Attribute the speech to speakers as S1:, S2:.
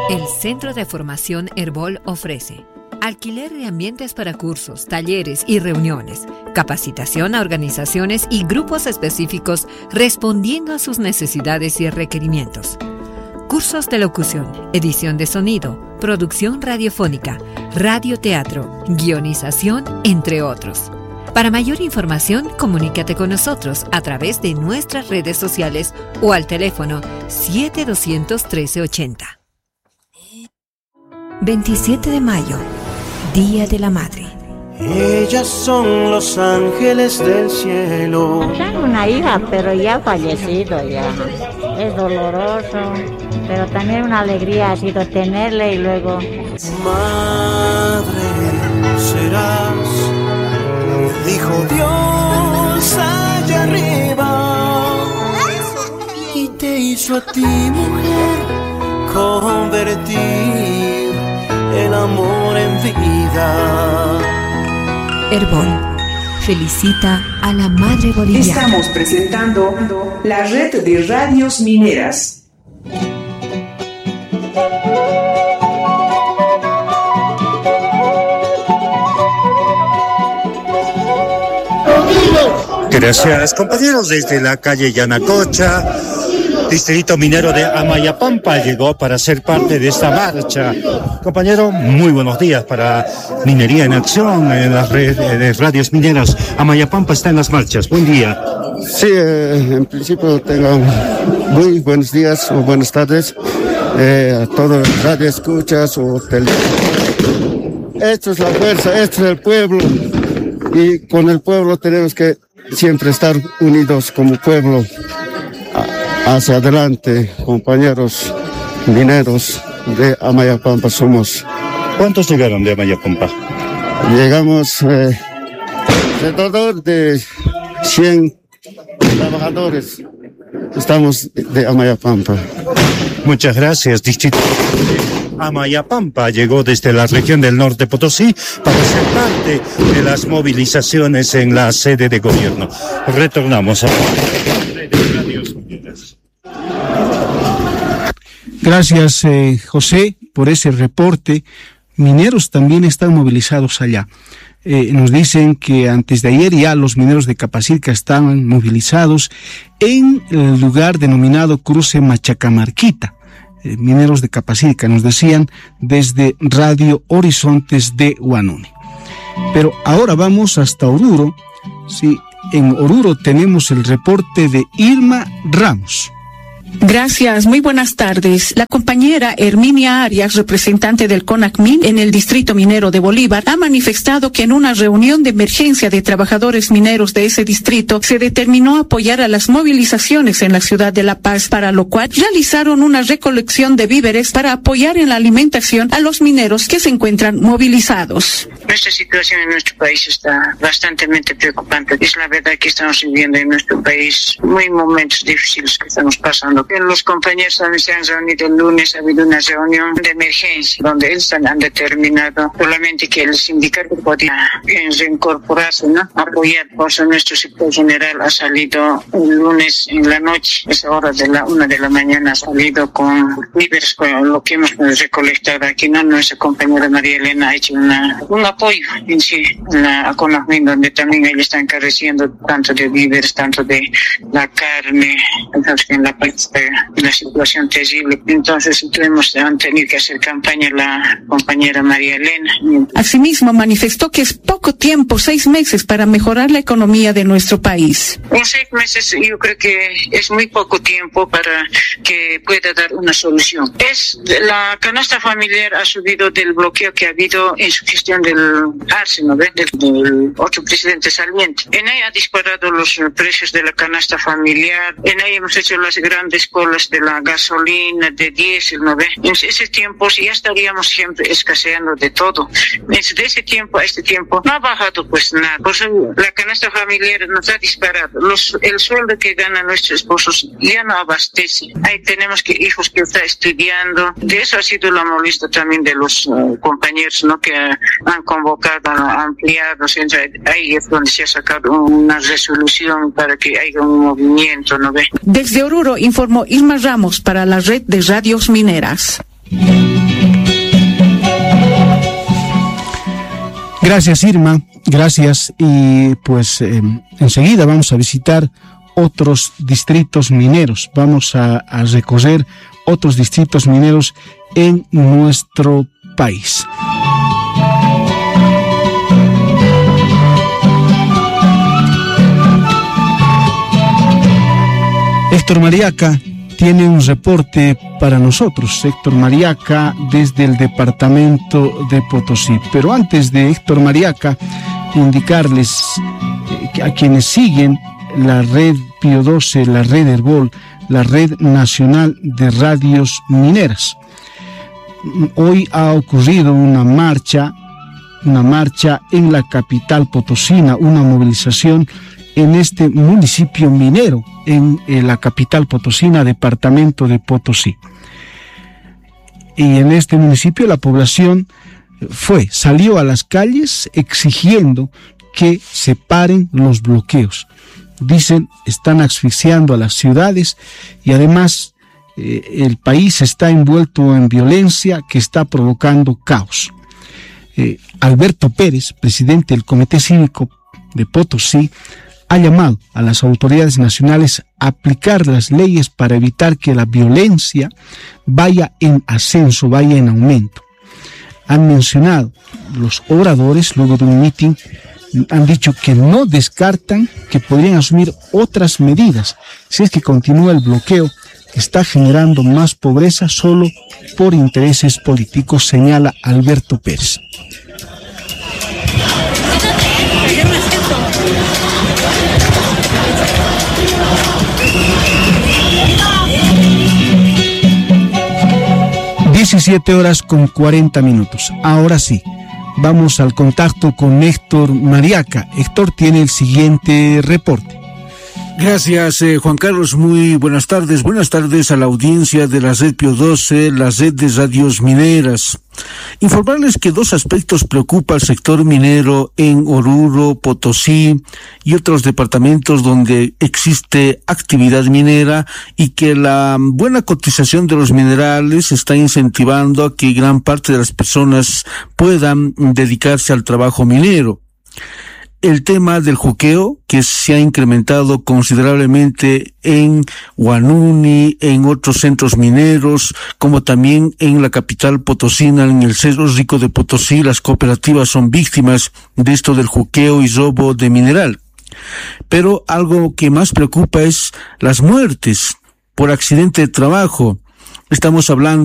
S1: El Centro de Formación Herbol ofrece alquiler de ambientes para cursos, talleres y reuniones, capacitación a organizaciones y grupos específicos respondiendo a sus necesidades y requerimientos. Cursos de locución, edición de sonido, producción radiofónica, radioteatro, guionización, entre otros. Para mayor información, comunícate con nosotros a través de nuestras redes sociales o al teléfono 7200-1380. 27 de mayo, Día de la Madre.
S2: Ellas son los ángeles del cielo.
S3: Tengo una hija, pero ya ha fallecido ya. Es doloroso, pero también una alegría ha sido tenerle y luego...
S2: Madre serás, dijo Dios allá arriba, y te hizo a ti, mujer, convertir el amor en vida.
S1: Herbol felicita a la Madre Boliviana.
S4: Estamos presentando la red de radios mineras.
S5: Gracias, compañeros. Desde la calle Yanacocha, distrito minero de Amayapampa, llegó para ser parte de esta marcha. Compañero, muy buenos días para Minería en Acción, en las redes radios mineras. Amayapampa está en las marchas. Buen día.
S6: Sí, en principio tengan muy buenos días o buenas tardes a todos los radioescuchas o esto es la fuerza, esto es el pueblo, y con el pueblo tenemos que siempre estar unidos como pueblo hacia adelante. Compañeros mineros de Amayapampa somos.
S5: ¿Cuántos llegaron de Amayapampa?
S6: Llegamos alrededor de 100 trabajadores. Estamos de Amayapampa.
S5: Muchas gracias. Distrito Amayapampa llegó desde la región del norte Potosí para ser parte de las movilizaciones en la sede de gobierno. Retornamos a Radios Mineras.
S7: Gracias, José, por ese reporte. Mineros también están movilizados allá. Nos dicen que antes de ayer ya los mineros de Capacirca estaban movilizados en el lugar denominado Cruce Machacamarquita. Mineros de Capacirca nos decían desde Radio Horizontes de Huanuni. Pero ahora vamos hasta Oruro. Sí, en Oruro tenemos el reporte de Irma Ramos.
S8: Gracias, muy buenas tardes. La compañera Herminia Arias, representante del CONACMIN en el Distrito Minero de Bolívar, ha manifestado que en una reunión de emergencia de trabajadores mineros de ese distrito se determinó apoyar a las movilizaciones en la ciudad de La Paz, para lo cual realizaron una recolección de víveres para apoyar en la alimentación a los mineros que se encuentran movilizados.
S9: Nuestra situación en nuestro país está bastante preocupante. Es la verdad que estamos viviendo en nuestro país muy momentos difíciles que estamos pasando. Los compañeros también se han reunido el lunes, ha habido una reunión de emergencia donde ellos han determinado solamente que el sindicato podía reincorporarse, ¿no? Apoyar. Por eso nuestro sector general ha salido el lunes en la noche, a esa hora de la 1 de la mañana, ha salido con víveres, con lo que hemos recolectado aquí, ¿no? Nuestra compañera María Elena ha hecho un apoyo en sí, la CONACMIN, donde también ellos están careciendo tanto de víveres, tanto de la carne, entonces en la situación terrible. Entonces han tenido que hacer campaña la compañera María Elena.
S8: Asimismo manifestó que es poco tiempo, 6 meses, para mejorar la economía de nuestro país.
S9: En 6 meses yo creo que es muy poco tiempo para que pueda dar una solución. La canasta familiar ha subido del bloqueo que ha habido en su gestión del Arce, ¿no? Del otro presidente saliente. En ahí ha disparado los precios de la canasta familiar. En ahí hemos hecho las grandes colas de la gasolina, de diésel, ¿no ve? En ese tiempo ya estaríamos siempre escaseando de todo. Desde ese tiempo a este tiempo no ha bajado pues nada. Por eso la canasta familiar nos ha disparado. El sueldo que ganan nuestros esposos ya no abastece. Ahí tenemos hijos que están estudiando. De eso ha sido la molestia también de los compañeros, ¿no? Que han convocado a ampliados. Ahí es donde se ha sacado una resolución para que haya un movimiento, ¿no ve?
S8: Desde Oruro informó Irma Ramos para la red de radios mineras.
S7: Gracias, Irma, gracias. Y pues enseguida vamos a visitar otros distritos mineros, vamos a recorrer otros distritos mineros en nuestro país. Héctor Mariaca tiene un reporte para nosotros. Héctor Mariaca desde el departamento de Potosí. Pero antes de Héctor Mariaca, indicarles a quienes siguen la red Pío XII, la red Herbol, la red nacional de radios mineras. Hoy ha ocurrido una marcha en la capital potosina, una movilización en este municipio minero, en la capital potosina, departamento de Potosí. Y en este municipio la población salió a las calles exigiendo que se paren los bloqueos. Dicen, están asfixiando a las ciudades y además el país está envuelto en violencia que está provocando caos. Alberto Pérez, presidente del Comité Cívico de Potosí, ha llamado a las autoridades nacionales a aplicar las leyes para evitar que la violencia vaya en ascenso, vaya en aumento. Han mencionado los oradores, luego de un mitin, han dicho que no descartan que podrían asumir otras medidas si es que continúa el bloqueo que está generando más pobreza solo por intereses políticos, señala Alberto Pérez. (17:40). Ahora sí, vamos al contacto con Héctor Mariaca. Héctor tiene el siguiente reporte.
S10: Gracias, Juan Carlos. Muy buenas tardes. Buenas tardes a la audiencia de la red Pío XII, la red de radios mineras. Informarles que dos aspectos preocupan al sector minero en Oruro, Potosí y otros departamentos donde existe actividad minera, y que la buena cotización de los minerales está incentivando a que gran parte de las personas puedan dedicarse al trabajo minero. El tema del juqueo, que se ha incrementado considerablemente en Huanuni, en otros centros mineros, como también en la capital potosina, en el Cerro Rico de Potosí. Las cooperativas son víctimas de esto del juqueo y robo de mineral. Pero algo que más preocupa es las muertes por accidente de trabajo. Estamos hablando